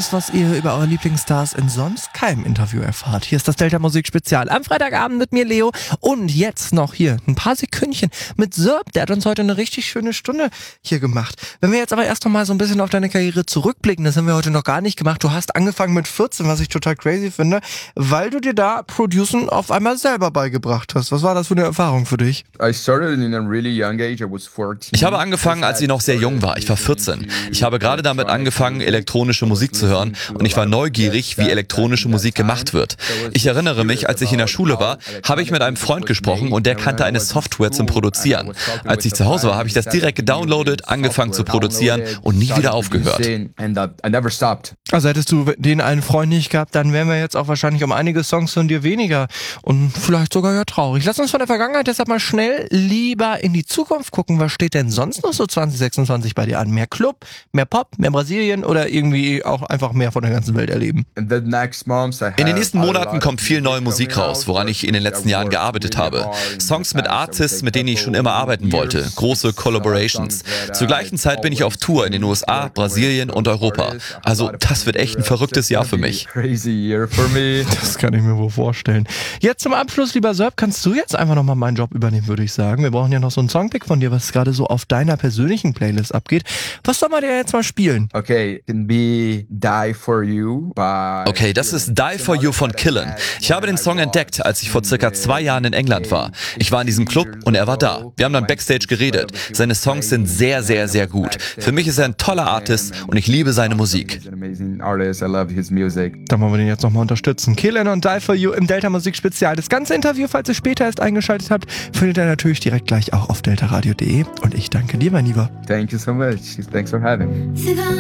alles, was ihr über eure Lieblingsstars in sonst keinem Interview erfahrt. Hier ist das Delta Musik Spezial am Freitagabend mit mir, Leo. Und jetzt noch hier ein paar Sekündchen mit Zerb. Der hat uns heute eine richtig schöne Stunde hier gemacht. Wenn wir jetzt aber erst noch mal so ein bisschen auf deine Karriere zurückblicken, das haben wir heute noch gar nicht gemacht. Du hast angefangen mit 14, was ich total crazy finde, weil du dir da Producen auf einmal selber beigebracht hast. Was war das für eine Erfahrung für dich? Ich habe angefangen, als ich noch sehr jung war. Ich war 14. Ich habe gerade damit angefangen, elektronische Musik zu hören und ich war neugierig, wie elektronische Musik gemacht wird. Ich erinnere mich, als ich in der Schule war, habe ich mit einem Freund gesprochen und der kannte eine Software zum Produzieren. Als ich zu Hause war, habe ich das direkt gedownloadet, angefangen zu produzieren und nie wieder aufgehört. Also hättest du den einen Freund nicht gehabt, dann wären wir jetzt auch wahrscheinlich um einige Songs von dir weniger und vielleicht sogar ja traurig. Lass uns von der Vergangenheit deshalb mal schnell lieber in die Zukunft gucken. Was steht denn sonst noch so 2026 bei dir an? Mehr Club, mehr Pop, mehr Brasilien oder irgendwie auch einfach mehr von der ganzen Welt erleben? In den nächsten Monaten kommt viel neue Musik raus, woran ich in den letzten Jahren gearbeitet habe. Songs mit Artists, mit denen ich schon immer arbeiten wollte. Große Collaborations. Zur gleichen Zeit bin ich auf Tour in den USA, Brasilien und Europa. Also das wird echt ein verrücktes Jahr für mich. Das kann ich mir wohl vorstellen. Jetzt zum Abschluss, lieber Zerb, kannst du jetzt einfach nochmal meinen Job übernehmen, würde ich sagen. Wir brauchen ja noch so einen Songpick von dir, was gerade so auf deiner persönlichen Playlist abgeht. Was soll man dir jetzt mal spielen? Okay, das ist Die For You von Killen. Ich habe den Song entdeckt, als ich vor circa 2 Jahren in England war. Ich war in diesem Club und er war da. Wir haben dann Backstage geredet. Seine Songs sind sehr, sehr, sehr gut. Für mich ist er ein toller Artist und ich liebe seine Musik. Dann wollen wir den jetzt nochmal unterstützen. Killen und Die For You im Delta Musik Spezial. Das ganze Interview, falls ihr später erst eingeschaltet habt, findet ihr natürlich direkt gleich auch auf deltaradio.de. Und ich danke dir, mein Lieber. Thank you so much. Thanks for having me.